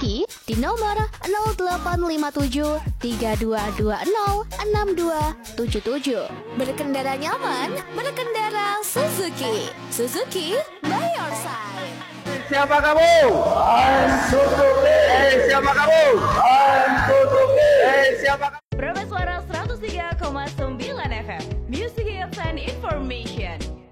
Suzuki di nomor 0857 3220 6277. Berkendara nyaman, berkendara Suzuki. Suzuki by your side. Siapa kamu? Suzuki. Siapa kamu? Suzuki. Siapa kamu? Suara 103,9 FM Music Hits and Information.